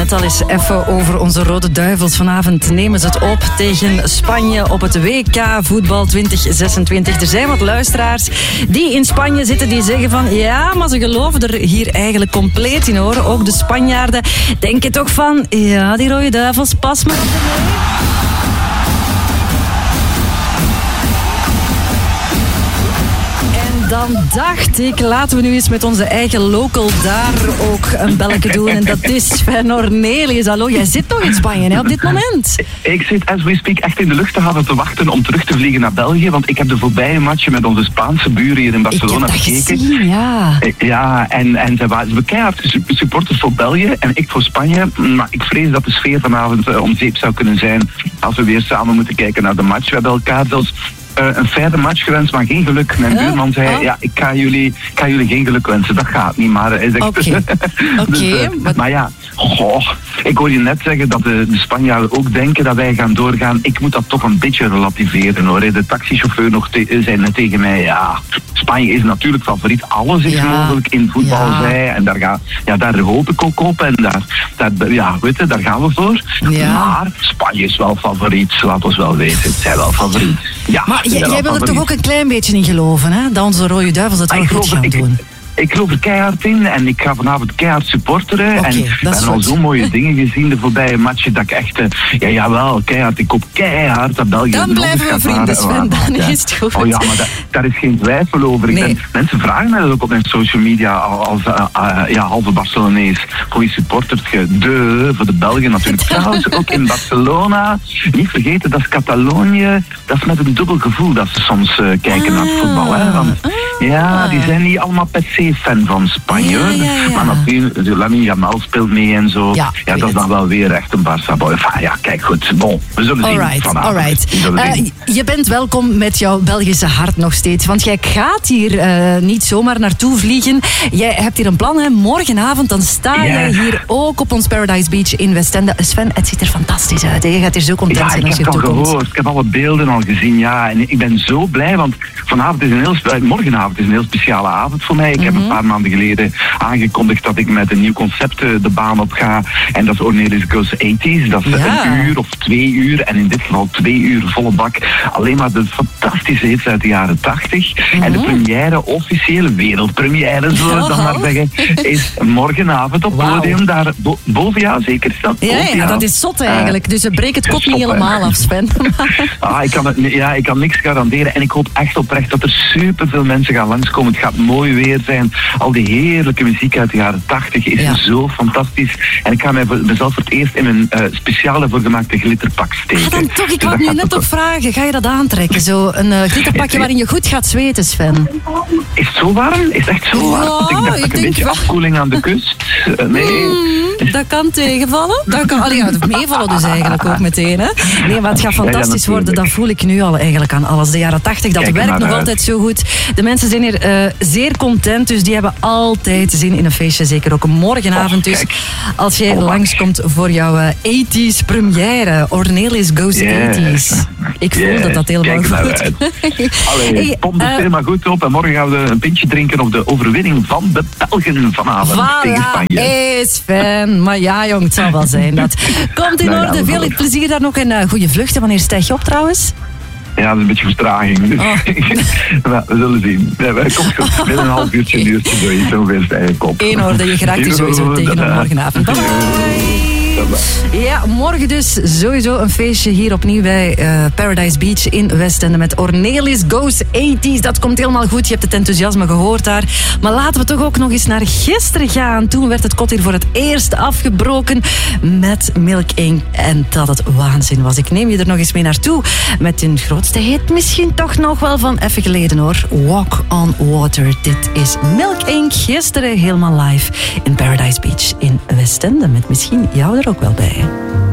net al eens even over onze Rode Duivels. Vanavond nemen ze het op tegen Spanje op het WK voetbal 2026. Er zijn wat luisteraars die in Spanje zitten die zeggen van ja, maar ze geloven er hier eigenlijk compleet in hoor. Ook de Spanjaarden denken toch van ja, die Rode Duivels, pas maar op de mee. Dan dacht ik, laten we nu eens met onze eigen local daar ook een belletje doen. En dat is Sven Ornelius. Hallo, jij zit nog in Spanje hè, op dit moment? Ik zit, as we speak, echt in de luchthaven te wachten om terug te vliegen naar België. Want ik heb de voorbije matchen met onze Spaanse buren hier in Barcelona gekeken. Gezien, ja. Ja, en ze waren keihard supporters voor België en ik voor Spanje. Maar ik vrees dat de sfeer vanavond om zeep zou kunnen zijn als we weer samen moeten kijken naar de match. We hebben elkaar zelfs een fijne match gewenst, maar geen geluk. Mijn buurman zei, ja, ik ga jullie geen geluk wensen. Dat gaat niet, maar hij zegt... Oké. Dus, maar ja, ik hoor je net zeggen dat de Spanjaarden ook denken dat wij gaan doorgaan. Ik moet dat toch een beetje relativeren hoor. De taxichauffeur zei net tegen mij, ja, Spanje is natuurlijk favoriet. Alles is mogelijk in voetbal, zei. En daar hoop ik ook op. En daar gaan we voor. Ja. Maar Spanje is wel favoriet, laat ons wel weten. Het zijn wel favoriet. Ja. Maar jij wil er toch ook een klein beetje in geloven, hè? Dat onze Rode Duivels het wel goed gaan doen. Ik geloof er keihard in en ik ga vanavond keihard supporteren. En we hebben al zo mooie dingen gezien de voorbije matchen dat ik echt, jawel, keihard. Ik hoop keihard dat België dan blijven we vrienden, Sven, dan is het goed. Oh ja, maar daar is geen twijfel over. Nee. Mensen vragen mij dat ook op mijn social media als halve Barcelonees. Voor wie supportert je? Voor de Belgen natuurlijk. Trouwens, ook in Barcelona. Niet vergeten, dat is Catalonië. Dat is met een dubbel gevoel dat ze soms kijken naar het voetbal. Hè? Want die zijn niet allemaal per se fan van Spanje. Ja. Maar natuurlijk, Lamine Yamal speelt mee en zo. Ja, dat is dan wel weer echt een Barça-boy. Enfin, ja, kijk goed. Bon, we zullen zien vanavond. Je bent welkom met jouw Belgische hart nog steeds. Want jij gaat hier niet zomaar naartoe vliegen. Jij hebt hier een plan, hè. Morgenavond dan sta jij hier ook op ons Paradise Beach in Westende. Sven, het ziet er fantastisch uit. Hè? Je gaat hier zo content zijn als je toe komt. Ik heb het al gehoord. Ik heb alle beelden al gezien. Ja, en ik ben zo blij, want morgenavond is een heel speciale avond voor mij. Ik heb een paar maanden geleden aangekondigd dat ik met een nieuw concept de baan op ga. En dat is Ornelius Goes 80's. Dat is een uur of 2 uur. En in dit geval 2 uur volle bak. Alleen maar de fantastische hits uit de jaren 80. En de première, officiële wereldpremière, zullen we dan maar zeggen, is morgenavond op podium daar boven. Ja, zeker is dat. Ja, dat is zot eigenlijk. Dus breek het kop niet helemaal af, Sven. Ik kan niks garanderen. En ik hoop echt oprecht dat er superveel mensen gaan langskomen. Het gaat mooi weer zijn. Al die heerlijke muziek uit de jaren 80 is zo fantastisch. En ik ga mezelf voor het eerst in een speciale voorgemaakte glitterpak steken. Dan toch, ik wou nu net toch vragen. Ga je dat aantrekken? Zo een glitterpakje waarin je goed gaat zweten, Sven. Is het zo warm? Is het echt zo warm? Ik dacht dat een beetje afkoeling aan de kust. Dat kan tegenvallen. Dat kan meevallen dus eigenlijk ook meteen. Hè? Nee, maar het gaat fantastisch worden. Dat voel ik nu al eigenlijk aan alles. De jaren 80, dat werkt nog altijd zo goed. De mensen zijn hier zeer content, dus die hebben altijd zin in een feestje. Zeker ook morgenavond. Dus als jij langskomt voor jouw 80's première. Ornelius Goes 80's. Ik voel dat helemaal goed. Allee, pomp de sfeer maar goed op. En morgen gaan we een pintje drinken op de overwinning van de Belgen vanavond tegen Spanje. Sven. Maar ja, jong, het zal wel zijn. Dat komt in orde. Veel plezier daar nog en goede vluchten. Wanneer stijg je op trouwens? Ja, dat is een beetje vertraging. Dus we zullen zien. Komt goed. Binnen een half uurtje zover sta je kop. In orde, je geraakt hier sowieso tegen morgenavond. Bye bye. Ja, morgen dus sowieso een feestje hier opnieuw bij Paradise Beach in Westende met Ornelius Goes 80's. Dat komt helemaal goed, je hebt het enthousiasme gehoord daar. Maar laten we toch ook nog eens naar gisteren gaan. Toen werd het kot hier voor het eerst afgebroken met Milk Inc. En dat het waanzin was. Ik neem je er nog eens mee naartoe met hun grootste hit misschien toch nog wel van even geleden hoor. Walk on Water. Dit is Milk Inc. Gisteren helemaal live in Paradise Beach in Westende met misschien jou er ook wel bij.